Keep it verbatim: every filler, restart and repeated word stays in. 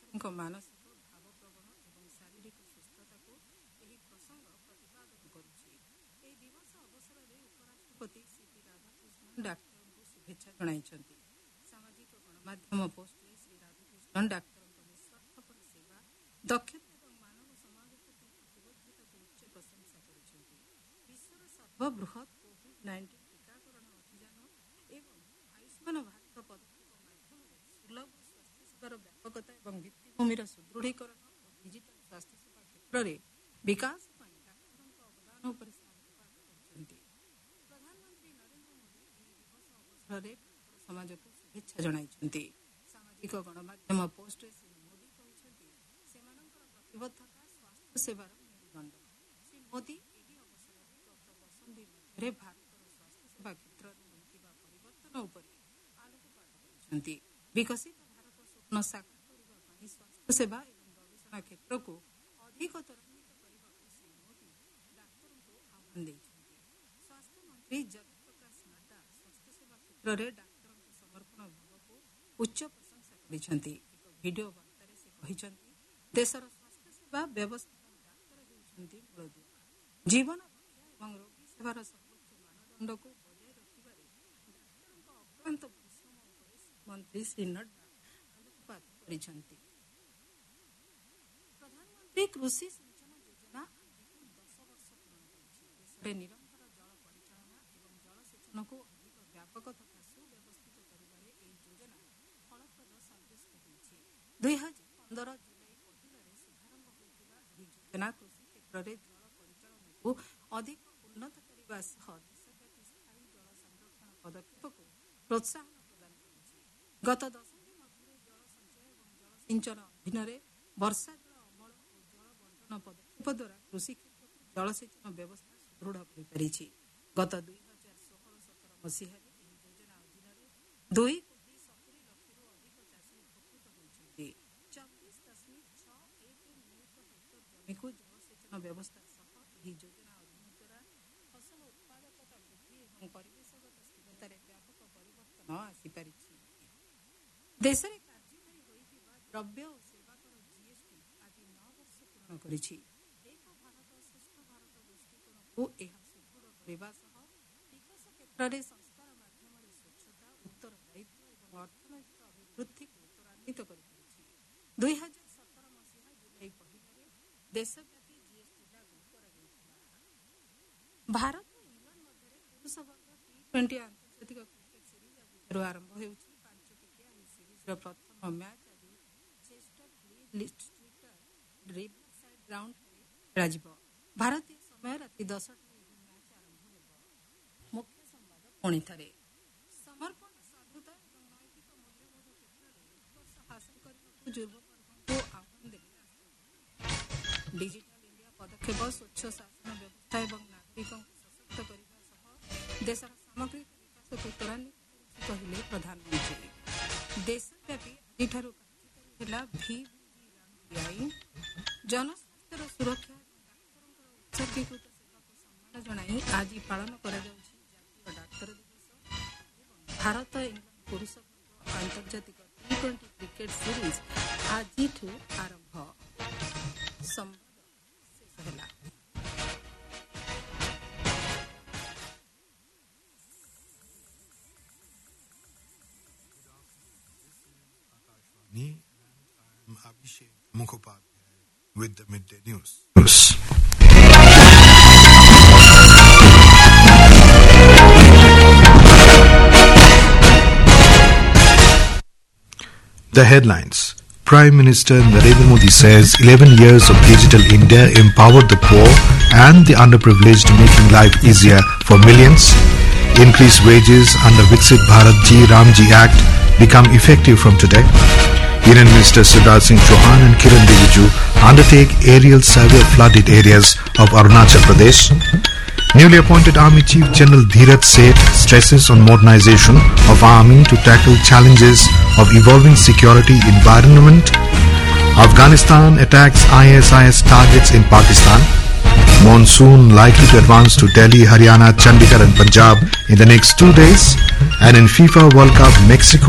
ବ୍ୟକ୍ତିଙ୍କ ମାନସିକ ଭାବପ୍ରବଣ ଏବଂ ଶାରୀରିକ ସୁସ୍ଥତାକୁ ଏହି ପ୍ରସଙ୍ଗ ପ୍ରତିପାଦନ କରୁଛି। ଏହି ଦିବସ ଅବସରରେ ଉପରାଷ୍ଟ୍ରପତି ସିପି ରାଧାକୃଷ୍ଣନ ଡାକ୍ତରଙ୍କୁ ଶୁଭେଚ୍ଛା ଜଣାଇଛନ୍ତି। ସାମାଜିକ ଗଣମାଧ୍ୟମ ପୋଷ୍ଟରେ ଶ୍ରୀ ରାଧାକୃଷ୍ଣନ ଡାକ୍ତରଙ୍କ ନିଃସ୍ୱାର୍ଥପର ସେବା, ଦକ୍ଷତା ଏବଂ ମାନବ ସମାଜ ପ୍ରତି ପ୍ରତିବଦ୍ଧତାକୁ ଉଚ୍ଚ ପ୍ରଶଂସା କରିଛନ୍ତି। ବିଶ୍ୱର ସର୍ବବୃହତ୍ କୋଭିଡ୍ ନାଇଣ୍ଟିନ୍ ଟିକାକରଣ ଅଭିଯାନ ଏବଂ ଆୟୁଷ୍ମାନ ଭାରତ ପଦକ୍ଷେପ ମାଧ୍ୟମରେ ସୁଲଭ ସ୍ୱାସ୍ଥ୍ୟସେବାର ବ୍ୟାପକତା ଏବଂ ଭିତ୍ତିଭୂମିର ସୁଦୃଢ଼ୀକରଣ ଓ ଡିଜିଟାଲ ସ୍ୱାସ୍ଥ୍ୟସେବା କ୍ଷେତ୍ରରେ ବିକାଶ ପାଇଁ ଡାକ୍ତରଙ୍କ ଅବଦାନ ଉପରେ ସେ ଆଲୋକପାତ କରିଛନ୍ତି। ପ୍ରଧାନମନ୍ତ୍ରୀ ନରେନ୍ଦ୍ର ମୋଦି ଏହି ଦିବସ ଅବସରରେ ଡାକ୍ତର ସମାଜକୁ ଶୁଭେଚ୍ଛା ଜଣାଇଛନ୍ତି। ସାମାଜିକ ଗଣମାଧ୍ୟମ ପୋଷ୍ଟରେ ଶ୍ରୀ ମୋଦି କହିଛନ୍ତି, ସେମାନଙ୍କର ପ୍ରତିବଦ୍ଧତା ସ୍ୱାସ୍ଥ୍ୟସେବାର ମେରୁଦଣ୍ଡ। ଶ୍ରୀ ମୋଦି ଏହି ଅବସରରେ ଗତ ଦଶନ୍ଧି ମଧ୍ୟରେ ଭାରତର ସ୍ୱାସ୍ଥ୍ୟସେବା କ୍ଷେତ୍ରରେ ହୋଇଥିବା ପରିବର୍ତ୍ତନ ଉପରେ ଆଲୋକପାତ କରିଛନ୍ତି। ବିକଶିତ ଭାରତ ସ୍ୱପ୍ନ ସାକାର କରିବା ପାଇଁ ସ୍ୱାସ୍ଥ୍ୟସେବା ଏବଂ ଗବେଷଣା କ୍ଷେତ୍ରକୁ ଅଧିକ ତ୍ୱରାନ୍ୱିତ କରିବାକୁ ଶ୍ରୀ ମୋଦି ଡାକ୍ତରଙ୍କୁ ଆହ୍ୱାନ ଦେଇଛନ୍ତି। ସ୍ୱାସ୍ଥ୍ୟମନ୍ତ୍ରୀ ଜଗତ ପ୍ରକାଶ ନଡ୍ଡା ସ୍ୱାସ୍ଥ୍ୟସେବା କ୍ଷେତ୍ରରେ ଡାକ୍ତରଙ୍କ ସମର୍ପଣ ଭାବକୁ ଉଚ୍ଚ ପ୍ରଶଂସା କରିଛନ୍ତି। ଏକ ଭିଡିଓ ବାର୍ତ୍ତାରେ ସେ କହିଛନ୍ତି, ଦେଶର ସ୍ୱାସ୍ଥ୍ୟସେବା ବ୍ୟବସ୍ଥା ପାଇଁ ଡାକ୍ତର ହେଉଛନ୍ତି ମୂଳଦୁଆ। ଜୀବନ ରକ୍ଷା ଏବଂ ରୋଗୀ ସେବାର ସର୍ବୋଚ୍ଚ ମାନଦଣ୍ଡକୁ ବଜାୟ ରଖିବାରେ ଡାକ୍ତରଙ୍କ ଅକ୍ଳାନ୍ତ ପରିଶ୍ରମ ଉପରେ ମନ୍ତ୍ରୀ ଶ୍ରୀ ନଡ୍ଡା ଆଲୋକପାତ କରିଛନ୍ତି। ପ୍ରଧାନମନ୍ତ୍ରୀ କୃଷି ସିଞ୍ଚନ ଯୋଜନା ଆଜିକୁ ଦଶ ବର୍ଷ ପୂରଣ କରିଛି। ଦେଶରେ ନିରନ୍ତର ଜଳ ପରିଚାଳନା ଏବଂ ଜଳସେଚନକୁ ଅଧିକ ବ୍ୟାପକ ତଥା ସୁବ୍ୟବସ୍ଥିତ କରିବାରେ ଏହି ଯୋଜନା ଫଳପ୍ରଦ ସାବ୍ୟସ୍ତ ହୋଇଛି। ଦୁଇ ହଜାର ପନ୍ଦର ଜୁଲାଇ ପହିଲାରେ ଶୁଭାରମ୍ଭ ହୋଇଥିବା ଏହି ଯୋଜନା କୃଷି କ୍ଷେତ୍ରରେ ଜଳ ପରିଚାଳନାକୁ ଅଧିକ ଉନ୍ନତ କରିବା ସହ ଦେଶବ୍ୟାପୀ ସ୍ଥାୟୀ ଜଳ ସଂରକ୍ଷଣ ପଦକ୍ଷେପକୁ ପ୍ରୋତ୍ସାହନ ପ୍ରଦାନ କରୁଛି। ଗତ ଦଶନ୍ଧି ମଧ୍ୟରେ ଜଳ ସଞ୍ଚୟ ଏବଂ ଜଳ ସିଞ୍ଚନ ଅଧୀନରେ ବର୍ଷା ଜଳ ଅମଳ ଓ ଜଳ ବଣ୍ଟନ ପଦକ୍ଷେପ ଦ୍ୱାରା କୃଷି କ୍ଷେତ୍ରକୁ ଜଳସେଚନ ବ୍ୟବସ୍ଥା ସୁଦୃଢ଼ କରିପାରିଛି। ଗତ ଦୁଇ ହଜାର ଷୋହଳ ସତର ମସିହାରେ ଏହି ଯୋଜନା ଅଧୀନରେ ଦୁଇ କୋଟି ସତୁରି ଲକ୍ଷରୁ ଅଧିକ ଚାଷୀ ଉପକୃତ ହୋଇଛନ୍ତି। ଚବିଶ ଦଶମିକ ଛଅ ଏକ ମିଳିତ ହେକ୍ଟର ଜମିକୁ ଜଳସେଚନ ବ୍ୟବସ୍ଥା ସହ ଏହି ଯୋଜନା ଅଧୀନ ଦ୍ୱାରା ଫସଲ ଉତ୍ପାଦକତା ବୃଦ୍ଧି ଏବଂ ପରିବେଶଗତ ସ୍ଥିରତାରେ ବ୍ୟାପକ ପରିବର୍ତ୍ତନ ଆସିପାରିଛି। ଦେଶରେ କାର୍ଯ୍ୟକାରୀ ହୋଇଥିବା ଦ୍ରବ୍ୟ ଓ ସେବା କର ଜିଏସ୍ଟି ଆଜି ନଅ ବର୍ଷ ପୂରଣ କରିଛି। ଏକ ଭାରତ ଶ୍ରେଷ୍ଠ ଭାରତ ଦୃଷ୍ଟିକୋଣକୁ ଏହା ସୁଦୃଢ଼ କରିବା ସହ ଟିକସ କ୍ଷେତ୍ରରେ ସଂସ୍କାର ମାଧ୍ୟମରେ ସ୍ୱଚ୍ଛତା, ଉତ୍ତରଦାୟିତ୍ୱ ଏବଂ ଅର୍ଥନୈତିକ ଅଭିବୃଦ୍ଧିକୁ ତ୍ୱରାନ୍ୱିତ କରିପାରିଛି। ଦୁଇ ହଜାର ସତର ମସିହା ଜୁଲାଇ ପହିଲାରେ ଦେଶବ୍ୟାପୀ ଜିଏସ୍ଟି ଲାଗୁ କରାଯାଇଥିଲା। ଭାରତ ଓ ଇଂଲଣ୍ଡ ମଧ୍ୟରେ ପୁରୁଷ ବର୍ଗ ଟି ଟ୍ୱେଣ୍ଟି ଆନ୍ତର୍ଜାତିକ କ୍ରିକେଟ ସିରିଜ୍ ଆଜିଠାରୁ ଆରମ୍ଭ ହେଉଛି। ପାଞ୍ଚ ଟିକିଆ ଏହି ସିରିଜ୍ର ପ୍ରଥମ ମ୍ୟାଚ୍ ଆଜି ଚେଷ୍ଟର ଲିଷ୍ଟର ରିଭରସାଇଡ୍ ଗ୍ରାଉଣ୍ଡଠାରେ ଖେଳାଯିବ। ଭାରତୀୟ ସମୟ ରାତି ଦଶଟାରେ ଏହି ମ୍ୟାଚ୍ ଆରମ୍ଭ ହେବ। ମୁଖ୍ୟ ସମ୍ବାଦ ପୁଣିଥରେ। ସମର୍ପଣ, ସାଧୁତା ଏବଂ ନୈତିକ ମୂଲ୍ୟବୋଧ କ୍ଷେତ୍ରରେ ଉତ୍କର୍ଷ ହାସଲ କରିବାକୁ ଯୁବବର୍ଗଙ୍କୁ ଆହ୍ୱାନ ଦେଲେ ରାଷ୍ଟ୍ରପତି। ଡିଜିଟାଲ ଇଣ୍ଡିଆ ପଦକ୍ଷେପ ସ୍ୱଚ୍ଛ ଶାସନ ବ୍ୟବସ୍ଥା ଏବଂ ନାଗରିକଙ୍କୁ ସଶକ୍ତ କରିବା ସହ ଦେଶର ସାମଗ୍ରିକ ବିକାଶକୁ ତ୍ୱରାନ୍ୱିତ କରୁଛି କହିଲେ ପ୍ରଧାନମନ୍ତ୍ରୀ। ଦେଶବ୍ୟାପୀ ଆଜିଠାରୁ କାର୍ଯ୍ୟକାରୀ ହେଲା ଭିଭିଜି ଆଇନ। ଜନସ୍ୱାସ୍ଥ୍ୟର ସୁରକ୍ଷା ଏବଂ ଡାକ୍ତରଙ୍କର ଉତ୍ସର୍ଗୀକୃତ ସେବାକୁ ସମ୍ମାନ ଜଣାଇ ଆଜି ପାଳନ କରାଯାଉଛି ଜାତୀୟ ଡାକ୍ତର ଦିବସ। ଏବଂ ଭାରତ ଇଂଲଣ୍ଡ ପୁରୁଷ ବର୍ଗ ଆନ୍ତର୍ଜାତିକ ଟି ଟ୍ୱେଣ୍ଟି କ୍ରିକେଟ ସିରିଜ୍ ଆଜିଠୁ ଆରମ୍ଭ। ସମ୍ବାଦ ଶେଷ ହେଲା। I'm Abhishek Mukhopadhyay with the Midday News. The headlines. Prime Minister Narendra Modi says eleven years of Digital India empowered the poor and the underprivileged, making life easier for millions. Increased wages under Viksit Bharat Ji Ramji Act become effective from today. Union Minister Siddharth Singh Chauhan and Kiran Rijiju undertake aerial survey of flooded areas of Arunachal Pradesh. Newly appointed Army Chief General Dheeraj Seth stresses on modernization of Army to tackle challenges of evolving security environment. Afghanistan attacks I S I S targets in Pakistan. Monsoon likely to advance to Delhi, Haryana, Chandigarh and Punjab in the next two days. And in FIFA World Cup, Mexico